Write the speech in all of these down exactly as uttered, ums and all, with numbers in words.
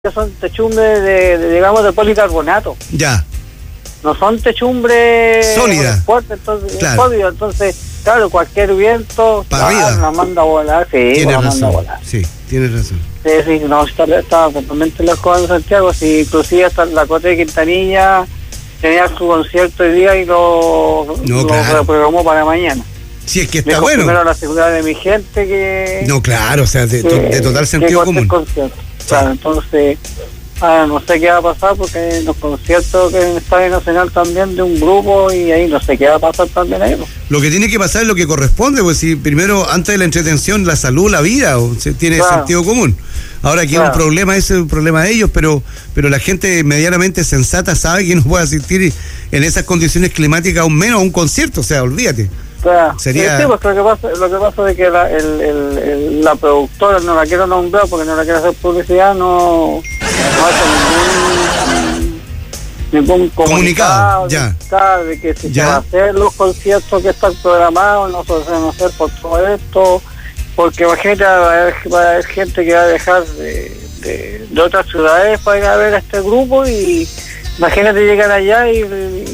son techumbres de, de, digamos, de policarbonato. Ya. No son techumbres sólidas. fuertes, entonces, claro. sólidos, entonces, claro, cualquier viento para arriba la manda a volar, sí, tienes la razón. manda a volar. Sí, tienes razón. Sí, sí, no, estaba está totalmente loco en Santiago, sí, inclusive hasta la Cote de Quintanilla tenía su concierto hoy día y lo, no, lo claro. reprogramó para mañana. Sí, es que está Dejo bueno. Primero la seguridad de mi gente que... No, claro, o sea, de, que, de total sentido común. Concierto. Claro, sí. Entonces, ah, no sé qué va a pasar porque hay los conciertos que en el Estadio Nacional también de un grupo y ahí no sé qué va a pasar también ahí. ¿No? Lo que tiene que pasar es lo que corresponde, pues si primero, antes de la entretención, la salud, la vida, o sea, tiene claro. sentido común. Ahora aquí claro. un problema, ese es un problema de ellos, pero pero la gente medianamente sensata sabe que no puede asistir en esas condiciones climáticas aún menos a un concierto, o sea, olvídate. Claro. Sería... Sí, pues lo que pasa, lo que pasa es que la, el, el, el, la productora, no la quiero nombrar porque no la quiero hacer publicidad, no, no hace ningún, ningún comunicado, ya. de que si ya. se va a hacer los conciertos que están programados, no se van a hacer por todo esto, porque imagínate, va a haber, va a haber gente que va a dejar de, de, de otras ciudades para ir a ver a este grupo y imagínate llegar allá y,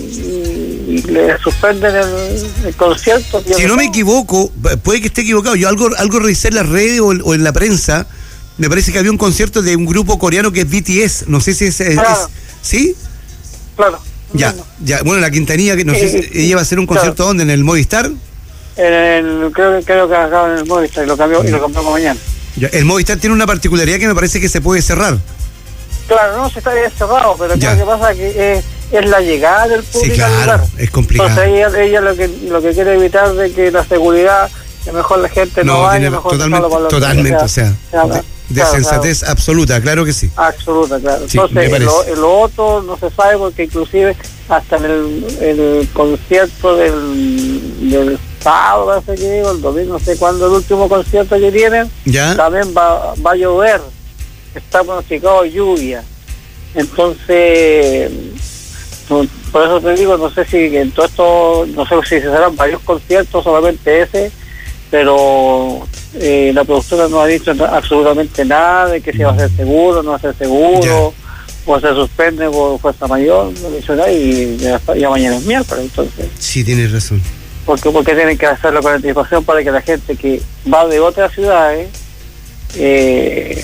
y, y le suspenden el, el concierto. Si no me equivoco, puede que esté equivocado, yo algo algo revisé en las redes o, o en la prensa, me parece que había un concierto de un grupo coreano que es B T S, no sé si es... Claro. es ¿sí? Claro. Ya, ya, bueno, la Quintanilla, que no sí, sé si ella va a hacer un concierto, claro. ¿Dónde? ¿En el Movistar? En el, creo, creo que acá en el Movistar y lo cambió, y lo cambió mañana. Ya, el Movistar tiene una particularidad que me parece que se puede cerrar. Claro, no se está bien cerrado, pero lo que pasa es que es, es la llegada del público. Sí, claro, al lugar. Es complicado. Entonces ella, ella lo que lo que quiere evitar de que la seguridad, que mejor la gente no, no vaya, tiene, mejor totalmente, lo totalmente, o sea, sea de, de claro, sensatez claro. absoluta, claro que sí. Absoluta, claro. Sí, entonces, lo, lo otro no se sabe porque inclusive hasta en el, el concierto del, del sábado, no sé qué, o el domingo, no sé cuándo, el último concierto que tienen, ¿ya? También va, va a llover, está pronosticado lluvia. Entonces, por eso te digo, no sé si en todo esto, no sé si se serán varios conciertos, solamente ese, pero eh, la productora no ha dicho absolutamente nada de que si va a ser seguro, no va a ser seguro, ya. o se suspende por fuerza mayor, no ha dicho nada, y ya, ya mañana es miércoles, entonces. Sí, tienes razón. Porque, porque tienen que hacerlo con anticipación para que la gente que va de otras ciudades eh,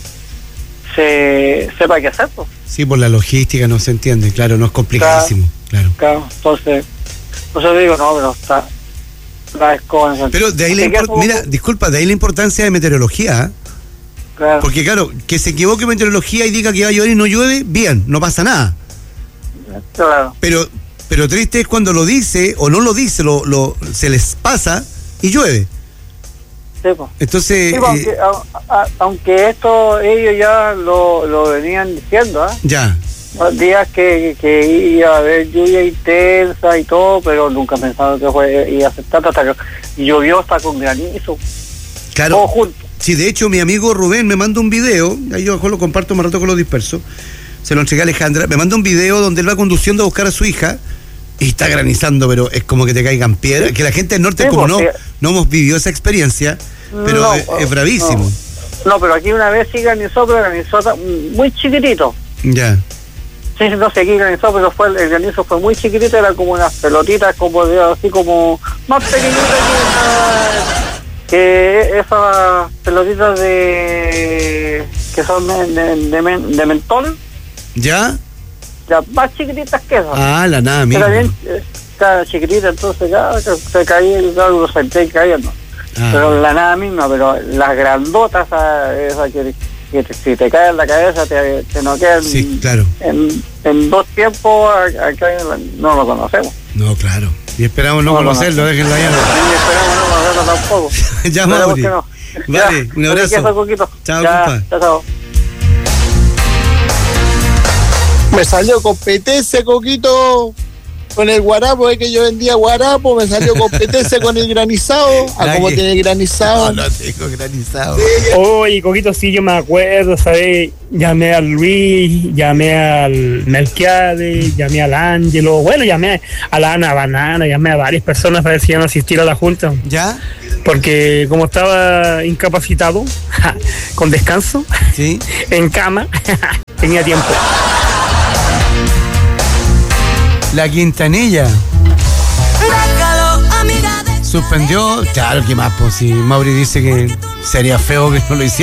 se sepa qué hacer, pues. Sí, por la logística no se entiende, claro, no es complicadísimo, claro. Claro, claro. Entonces, por eso digo, no, pero está la escoba en Pero de ahí la import- mira, disculpa, de ahí la importancia de meteorología, ¿eh? Claro. Porque claro, que se equivoque meteorología y diga que va a llover y no llueve, bien, no pasa nada. Claro. Pero pero triste es cuando lo dice o no lo dice, lo, lo se les pasa y llueve. Sí, pues. Entonces, sí, pues, eh, aunque, a, a, aunque esto ellos ya lo, lo venían diciendo, ¿eh? Ya. Los días que, que iba a haber lluvia intensa y todo, pero nunca pensaron que fue, iba a ser tanto, hasta que llovió hasta con granizo. Claro. Todo junto. Sí, de hecho mi amigo Rubén me manda un video, ahí yo lo comparto más rato con los dispersos, se lo entregué a Alejandra, me manda un video donde él va conduciendo a buscar a su hija y está granizando, pero es como que te caigan piedras, que la gente del norte sí, como no, no hemos vivido esa experiencia, pero no, es, es bravísimo. No. no, pero aquí una vez sí granizó, pero granizó muy chiquitito. Ya. Sí, no sé, aquí granizó, pero fue el granizo fue muy chiquitito, era como unas pelotitas, como de, así como más pequeñitas que, que esas pelotitas de que son de, de, de, de mentol. ¿Ya? Ya, más chiquititas que esas. Ah, la nada, mira. Era bien, cada chiquitita, entonces cada se caía, cada uno se caía, no. Ah. Pero la nada misma, pero las grandotas, esas que, que te, si te cae en la cabeza, te, te noquean. Sí, claro. En, en dos tiempos, acá no lo conocemos. No, claro. Y esperamos no, no conocerlo, no. Déjenlo allá. Y esperamos no conocerlo tampoco. Ya, Mauri. No. Vale, ya, un abrazo. Chao, compa. Chao, chao. Me salió competencia, Coquito. con el guarapo, es que yo vendía guarapo, me salió competencia con el granizado. ¿A cómo que... tiene granizado? No, no tengo granizado. Oye, Coquito, sí, yo me acuerdo, ¿sabes? Llamé al Luis, llamé al Melquiades, llamé al Ángelo, bueno, llamé a la Ana Banana, llamé a varias personas para ver si iban a asistir a la junta. ¿Ya? Porque como estaba incapacitado, con descanso, ¿sí? En cama, tenía tiempo. La Quintanilla suspendió, claro que más, pues si Mauri dice que sería feo que no lo hiciera.